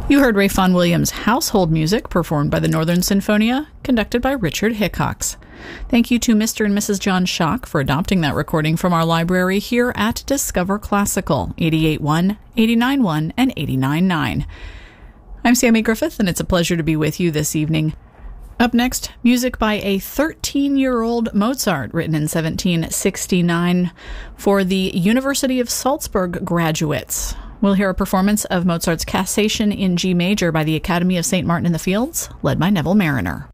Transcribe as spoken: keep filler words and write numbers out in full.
You heard Ray Vaughan Williams' Household Music, performed by the Northern Sinfonia, conducted by Richard Hickox. Thank you to Mister and Missus John Schock for adopting that recording from our library here at Discover Classical, eighty-eight point one, eighty-nine point one, and eighty-nine point nine. I'm Sammy Griffith, and it's a pleasure to be with you this evening. Up next, music by a thirteen-year-old Mozart, written in seventeen sixty-nine for the University of Salzburg graduates. We'll hear a performance of Mozart's Cassation in G major by the Academy of Saint Martin in the Fields, led by Neville Mariner.